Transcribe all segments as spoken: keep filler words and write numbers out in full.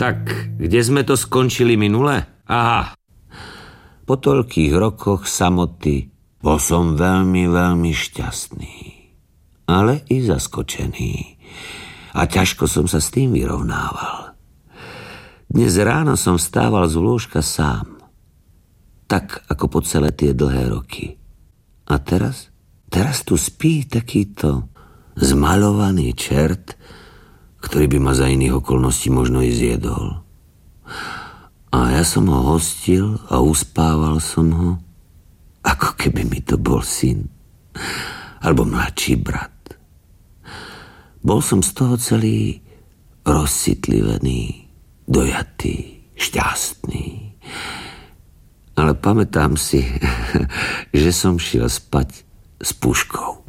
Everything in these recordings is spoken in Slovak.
Tak, kde sme to skončili minule? Aha. Po toľkých rokoch samoty bol som veľmi, veľmi šťastný. Ale i zaskočený. A ťažko som sa s tým vyrovnával. Dnes ráno som vstával z lôžka sám. Tak, ako po celé tie dlhé roky. A teraz? Teraz tu spí takýto zmaľovaný čert, ktorý by ma za iných okolností možno i zjedol. A ja som ho hostil a uspával som ho, ako keby mi to bol syn. Alebo mladší brat. Bol som z toho celý rozcitlivený, dojatý, šťastný. Ale pamätám si, že som šiel spať s puškou.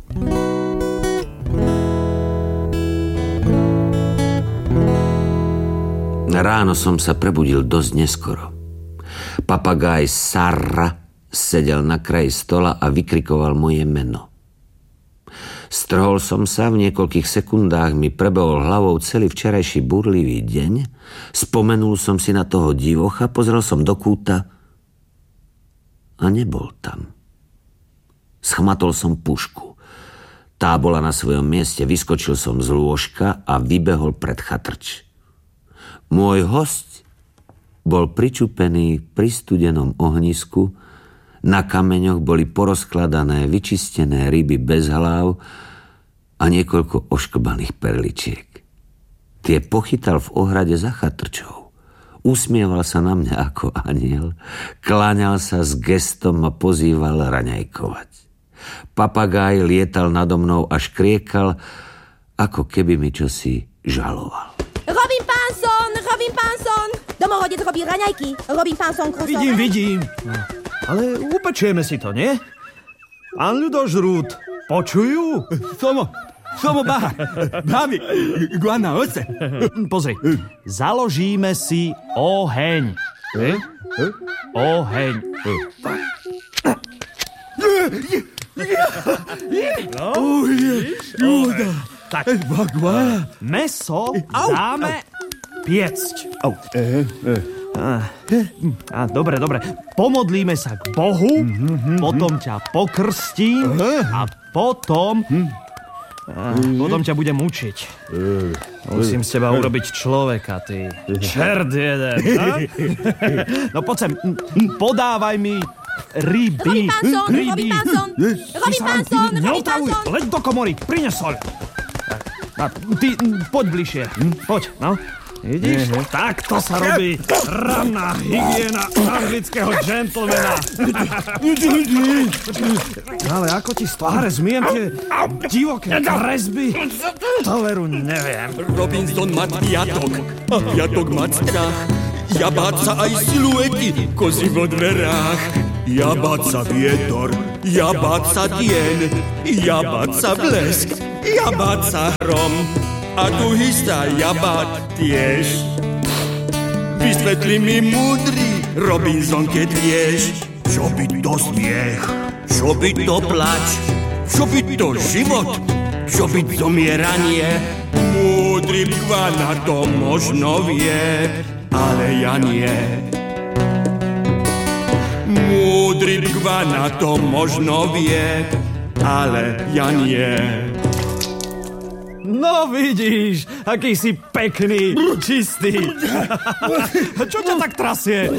Ráno som sa prebudil dosť neskoro. Papagáj Sarra sedel na kraji stola a vykrikoval moje meno. Strhol som sa, v niekoľkých sekundách mi prebehol hlavou celý včerajší burlivý deň, spomenul som si na toho divocha, pozrel som do kúta a nebol tam. Schmatol som pušku. Tá bola na svojom mieste, vyskočil som z lôžka a vybehol pred chatrč. Môj hosť bol pričupený pri studenom ohnisku, na kameňoch boli porozkladané, vyčistené ryby bez hlav a niekoľko ošklbaných perličiek. Tie pochytal v ohrade za chatrčou. Usmieval sa na mňa ako aniel, kláňal sa s gestom a pozýval raňajkovať. Papagáj lietal nado mnou a škriekal, ako keby mi čosi žaloval. Robin Panson, Robin Panson! Domorodec robí raňajky. Robin Panson krosové. Vidím, vidím. Ale upečieme si to, nie? Pán ľudožrút, počujú? Somo, somo baha. Babi, guana ose. Pozri, založíme si oheň. Oheň. No? Tak, meso dáme piecť. Au. Á, á, dobre, dobre. Pomodlíme sa k Bohu, mm-hmm. potom ťa pokrstím a potom... Á, potom ťa budem učiť. Musím z teba urobiť človeka, ty čert jeden. No poď sem, podávaj mi ryby. Robin Panson, Robin Panson, Robin Panson, Robin Panson. Leď do komory, prines soľ. A ty, poď bližšie, poď, no. Vidíš? Uh-huh. Tak to sa robí ranná hygiena anglického gentlemana. Ale ako ti z tváre zmiem tie divoké kresby? To veru neviem. Robinson má piatok. A piatok má strach. Ja báca aj siluety kozy vo dverách. Ja báca vietor. Ja báca deň. Ja báca blesk. Ja báca hrom. A tu hystá jabát tiež. Vysvetli mi múdry Robinson, keď vieš, čo by to smiech, čo by to plač, čo by to život, čo by zomieranie. Múdry Bgvana to možno vie, ale ja nie. Múdry Bgvana to možno vie, ale ja nie. No vidíš, aký si pekný, čistý. Čo ťa tak trasie?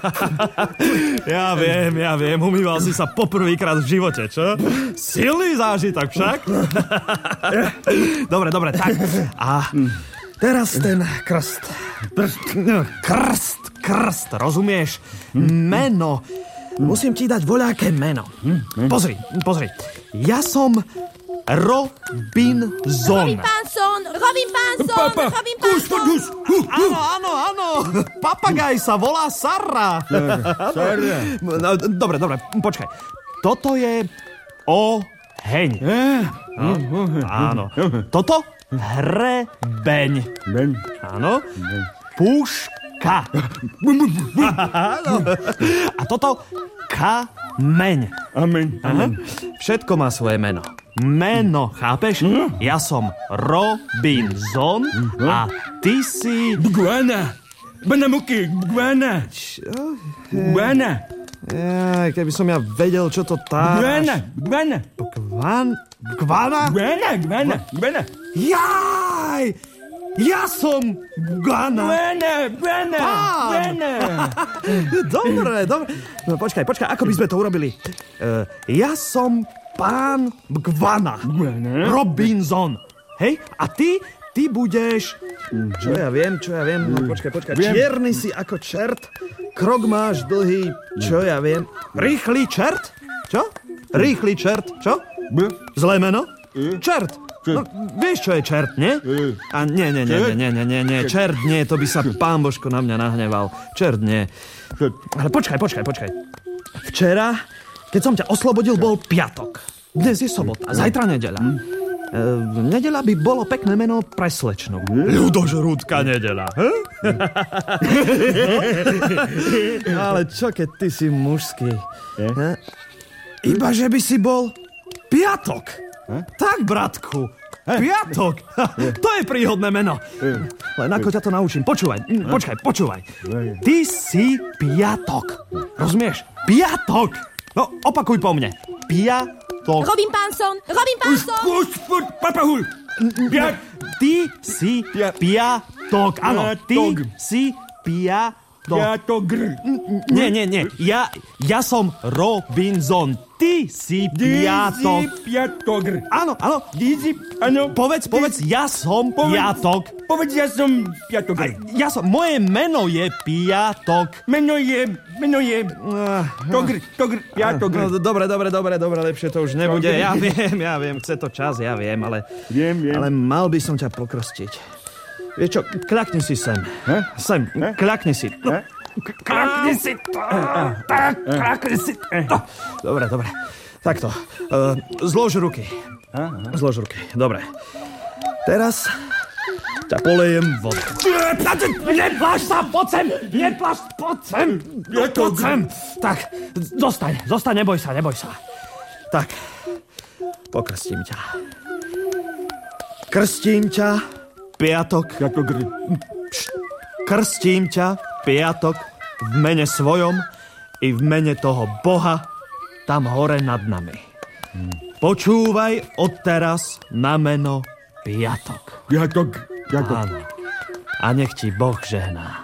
Ja viem, ja viem, umýval si sa poprvýkrát v živote, čo? Silný zážitok však. Dobre, dobre, tak. A teraz ten krst. Krst, krst, rozumieš? Meno. Musím ti dať voľaké meno. Pozri, pozri. Ja som... Robinson. Robin Panson, Robin Panson, Papa, Robin Panson. kus, kus, Áno, áno, áno. Papagaj sa volá Sarra. Sarra. No, dobre, dobre, počkaj. Toto je oheň. No, áno. Toto hrebeň. Ben. Áno. Puška. Áno. A toto kameň. Amen. Aha. Všetko má svoje meno. Meno, chápeš? Ja som Robinson a ty si... Bgvana. Banamuky, guana. Guana. Ja, keby som ja vedel, čo to tá... Guana, guana. Gvan... Gvana? Guana, guana, guana. Jaj! Ja som Gana. Guana, guana, guana. Dobre, dobre. No počkaj, počkaj, ako by sme to urobili? Uh, ja som pán Gvana. Guana. Robinson. Hej? A ty, ty budeš... Čo ja viem, čo ja viem? No počkaj, počkaj. Viem. Čierny si ako čert. Krok máš dlhý, čo ja viem. Rýchly čert? Čo? Rýchly čert, čo? Zlé meno? Čert. No, vieš, čo je čert, nie? A nie, nie, nie, nie, nie, nie, nie, čert nie, to by sa pán Božko na mňa nahneval. Čert nie. Ale počkaj, počkaj, počkaj. Včera, keď som ťa oslobodil, bol piatok. Dnes je sobota, zajtra nedeľa. E, nedeľa by bolo pekné meno pre slečnu. Ľudožrúdka nedeľa. No, ale čo, keď ty si mužský? Ne? Iba, že by si bol piatok. Tak, bratku, piatok. To je príhodné meno. Len ako ťa to naučím. Počúvaj, počkaj, počúvaj. Ty si piatok. Rozumieš? Piatok. No, opakuj po mne. Piatok. Robin Panson, Robin Panson. Už, už, papahul. Piat. Ty si piatok. Áno, ty si piatok. Piatogr. Nie, nie, nie. Ja, ja som Robinson. Ty si piatok. Ty si piatogr. Áno, áno. Ty si, áno. Povedz, povedz, ja som Povedz. piatok. Povedz, ja som piatogr. Ja som, moje meno je piatok. Meno je, meno je... Togr, togr, piatogr. No, dobre, dobre, dobre, dobre, lepšie to už nebude. Ja viem, ja viem, chce to čas, ja viem, ale... Viem, viem. Ale mal by som ťa pokrstiť. Vieš čo, kľakni si sem. He? Sem, He? kľakni si. No, He? kľakni si. Tak, kľakni si. No. Dobre, dobre. Takto. Uh, zlož ruky. Zlož ruky, dobre. Teraz ťa polejem vodu. Nepláš sa, poď sem! Nepláš, poď sem! Poď sem! Tak, zostaň, zostaň, neboj sa, neboj sa. Tak, pokrstím ťa. Krstím ťa, piatok. Piatogr. Krstím ťa, piatok, v mene svojom i v mene toho Boha tam hore nad nami. Počúvaj odteraz na meno piatok. Piatok. Piatok. Áno. A nech ti Boh žehná.